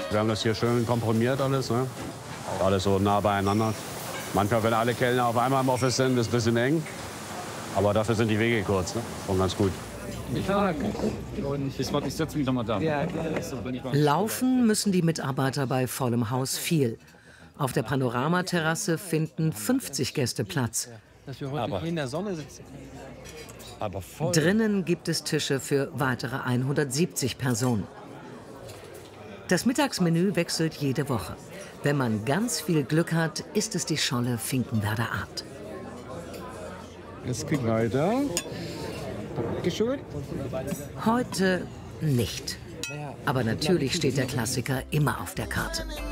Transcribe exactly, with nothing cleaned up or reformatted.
Wir haben das hier schön komprimiert alles, ne? Alles so nah beieinander. Manchmal, wenn alle Kellner auf einmal im Office sind, ist es ein bisschen eng. Aber dafür sind die Wege kurz, ne? Und ganz gut. Ich setze mich noch mal da. Laufen müssen die Mitarbeiter bei vollem Haus viel. Auf der Panoramaterrasse finden fünfzig Gäste Platz. Dass wir heute in der Sonne sitzen. Aber voll. Drinnen gibt es Tische für weitere hundertsiebzig Personen. Das Mittagsmenü wechselt jede Woche. Wenn man ganz viel Glück hat, ist es die Scholle Finkenwerder Art. Es geht weiter. Dankeschön. Heute nicht. Aber natürlich steht der Klassiker immer auf der Karte.